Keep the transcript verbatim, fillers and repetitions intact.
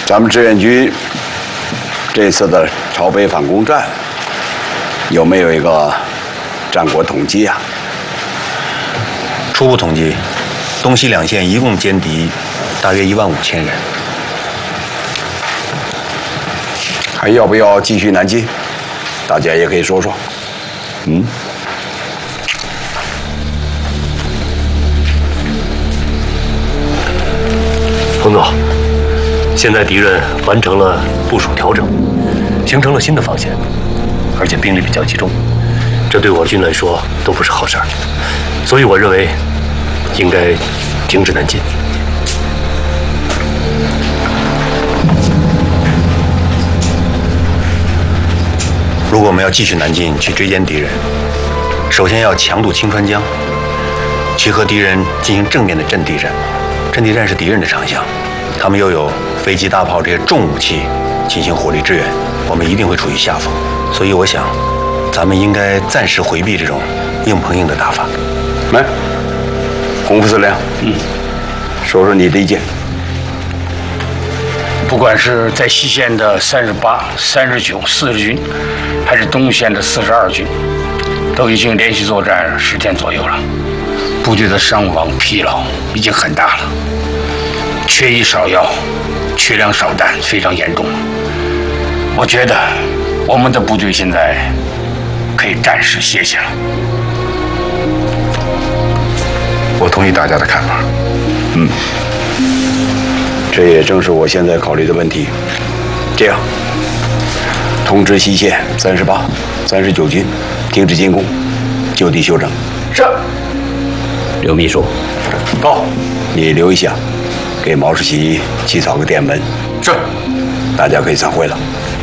咱们志愿军这次的朝北反攻战有没有一个战果统计啊？ 初步统计，东西两线一共歼敌大约一万五千人。 还要不要继续南进？大家也可以说说。嗯。 冯总，现在敌人完成了部署调整，形成了新的防线，而且兵力比较集中，这对我军来说都不是好事儿，所以我认为应该停止南进。 如果我们要继续南进去追歼敌人，首先要强渡清川江，去和敌人进行正面的阵地战。阵地战是敌人的长项，他们又有飞机、大炮这些重武器进行火力支援，我们一定会处于下风。所以我想，咱们应该暂时回避这种硬碰硬的打法。 来，洪副司令，嗯，说说你的意见。 不管是在西线的三十八、三十九、四十军，还是东线的四十二军，都已经连续作战十天左右了，部队的伤亡疲劳已经很大了，缺医少药，缺粮少弹，非常严重。我觉得我们的部队现在可以暂时歇歇了。 我同意大家的看法。嗯。这也正是我现在考虑的问题。这样，通知西线三十八、三十九军停止进攻，就地休整。 是。 刘秘书， 报，你留一下，给毛主席起草个电文。 是。 大家可以散会了。